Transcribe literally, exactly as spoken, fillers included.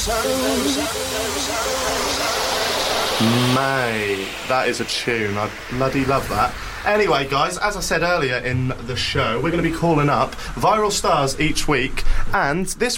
Mate, that is a tune. I bloody love that. Anyway, guys, as I said earlier in the show, we're going to be calling up viral stars each week, and this